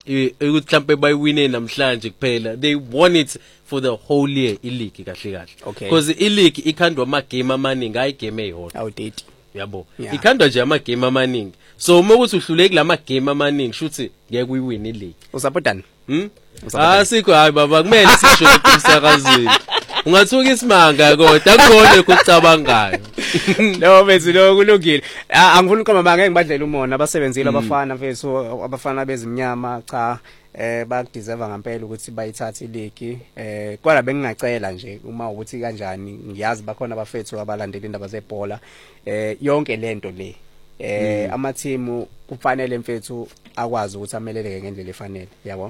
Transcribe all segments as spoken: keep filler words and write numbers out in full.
ukuthi mhlambe bayiwine namhlanje kuphela. They won it for the whole year ileague kahle kahle. Because ileague ikhandwa ama game amaningi ayi game eyodwa. Outdated. Yabo. Ikhandwa nje ama game amaningi. So uma ukuthi uhluleke lama game amaningi shuthi ngeke uyiwine ileague. Usapotani? Hmm? Ah sikho hayi baba kumele sisho emsakazweni. Ungathuka isimanga kodwa akubone ukucabangayo. No mfethu lo kulungile. Angifuni ukoma manje ngibadlela umona abasebenzile abafana mfethu abafana bezimnyama cha eh bakudeserve ngempela ukuthi bayithathe ileague eh kodwa bengingacela nje uma ukuthi kanjani ngiyazi bakhona abafethu abalandela indaba zebhola eh yonke lento le eh ama team kufanele mfethu akwazi ukuthi ameleleke ngendlela efanele yabo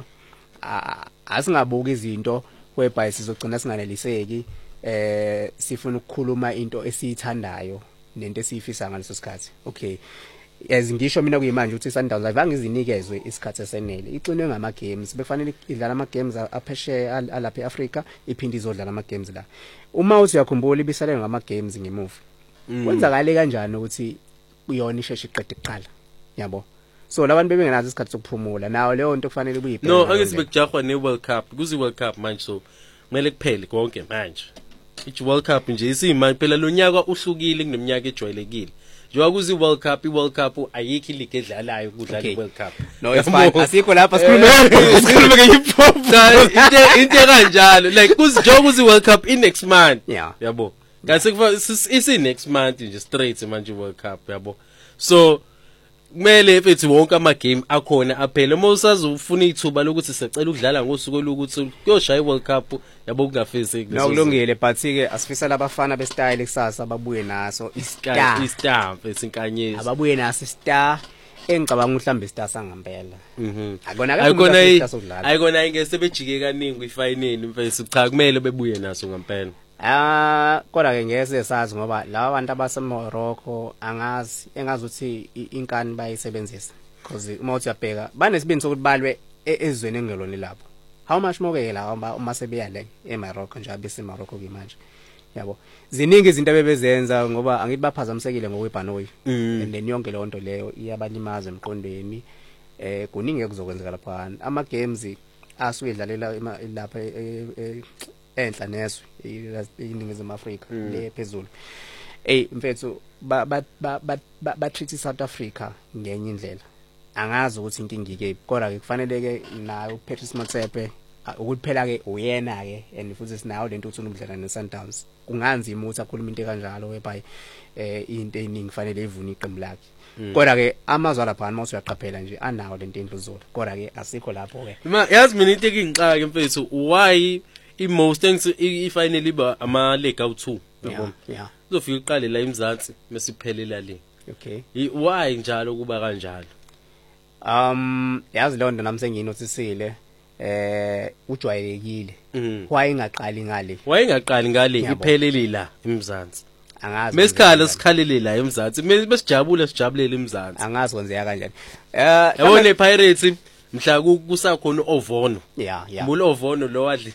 asingabuka izinto whereby sizogcina singaneliseki eh sifuna ukukhuluma into esiyithandayo nento esiyifisa ngaleso sikhathi. Okay, as ngisho mina kuyimanje ukuthi Sundowns ayivange izinikezwe isikhathi esenele, ixinwe ngama games, befanele idlala ama games aphesheya alapha eAfrica, iphinde izodlala ama games la. Uma uthi uyakhumbula ibisale ngama games ngemuva, kwenzakale kanjani ukuthi uyona isheshe iqede iqala, yabo? So labantu bebengenazo isikhathi sokuphumula, nawo leyo into kufanele kuyibheka. No, angithi bekujahwa ne World Cup, kuzi World Cup manje, so kumele kuphele konke manje. Ithi World Cup nje isimanje phela lo nyaka uhlukile kuneminyaka ejwayelekile. Njengoba kuzi World Cup, iWorld Cup ayikho ileague edlalayo kudlala iWorld Cup. No, it's fine. Asikho lapha sikhuluma sikhuluma ngeyipop. Into into kanjalo. Like kuzi njengoba kuzi World Cup in next month. Yeah. Yabo. Ngase kufa isi next month nje straight manje World Cup yabo. So kumele mfethu wonke ama game akhona aphela uma usazofuna ithuba lokuthi sicela ukudlala ngosuku lokuthi kuyoshaya iWorld Cup yabo kungafezeki. No kulungile but ke asifisa labafana bestyle kusasa babuye naso istar istar mfethu inkanyezi ababuye naso istar engicabanga mhlambe istar sangempela. Mhm. Akona akona ayikona ingese bejike kaningi kwifinal mfethu cha kumele bebuye naso ngempela. Ah kodwa ke ngeke sazi ngoba laba bantu abaseMorocco angazi engazuthi inkani bayisebenzisa because uma uthi uyabheka banesibindi sokuthi balwe ezweni engelona lapho. How much more ke la uma sebeya le eMorocco nje abese Morocco ke manje yabo ziningi izinto abebezenza ngoba angithi baphazamisekile ngokwebhanoyi and then yonke le nto leyo iyabalimaza emqondweni eh kuningi ekuzokwenzeka lapha ama games asuke edlalela lapha enhla neswe iningizimu Afrika le phezulu. Hey mfethu ba ba ba treat South Africa ngenye indlela. Angazi ukuthi inkingi ke kodwa ke kufanele ke nayo Patrice Motsepe ukuthi phela ke uyena ke and futhi sinayo lento uthuna ukudlala neSundowns. Kunganzima ukuthi akhuluma into kanjalo webhayi eh into eningi kufanele ivune iqembu lakhe. Kodwa ke amazwi lapha uma usuyaqaphela nje anawo lento endluzula. Kodwa ke asikho lapho ke. Yazi mina into engingixaka mfethu why I most things ifinally ba ama leg out two yabo. Yeah. Uzofika uqale la eMzansi bese iphelela le. Okay. Why njalo kuba kanjalo? Um yazi lo ndo nami senginotisile eh ujwayelekile. Why ingaqali ngale? Why ingaqali ngale iphelele la eMzansi? Angazi. Mesikhala sikhalele la eMzansi. Mesijabule sijabulele eMzansi. Angazi kwenzeka kanjani. Eh yabona iPirates mhla kusakhona uOvono. Yeah, yeah. Mulo Ovono lo wadli.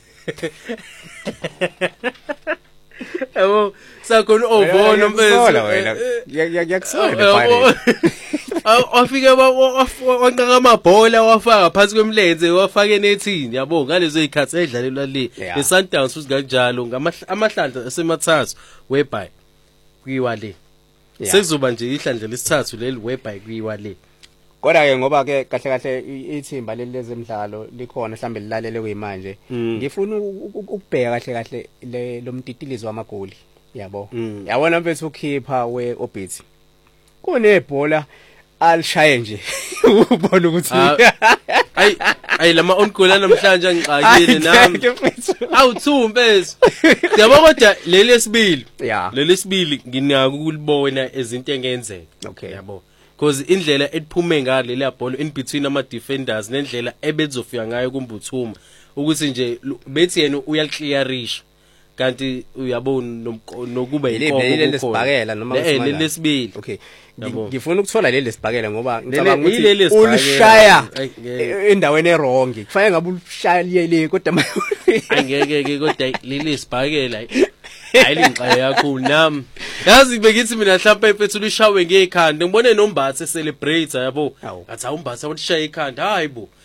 Abo sakhona Ovono mfethu wena yakusola phale afike wanqaka amabhola wafaka phansi kwemlenze wafaka enethini yabo ngalezo izikhathi edlalelwa le eSundowns futhi kanjalo ngamahlandla asemathathu whereby kwiwa le sekuzoba nje ihlandla lesithathu leli whereby kwiwa le. Kodwa ke ngoba ke kahle kahle ithimba lelezemidlalo likhona mhlambe lilalele kuyimanje ngifuna ukubheka kahle kahle lo mtitilizo wamagoli yabo yabona mfethu ukhipha weOrbit kunebhola alishaye nje ubona ukuthi ay ay lama on goal namhlanje angixakile nami awu two mfethu yabo kodwa leli lesibili leli lesibili nginaka ukulibona ezinto engenzeka yabo. Because indlela etiphume ngale le ball in between ama defenders nendlela ebezofika ngayo kumbuthuma ukuthi nje bethi yena uyaclearish kanti uyabona nokuba inkomo lesibhakela noma le lesibili. Okay ngifuna ukuthola le lesibhakela ngoba ngicabanga ukuthi ulishaya endaweni errong kufanele ngabe ulishaya le kodwa angeke ke kodwa le lesibhakela ayilingxaye yakho nami yazi bekithi mina mhlawumbe mfethu lishawe ngekhanda ngibone nombathe celebrate yabo athi awumbathe awushaya ikhanda hayibo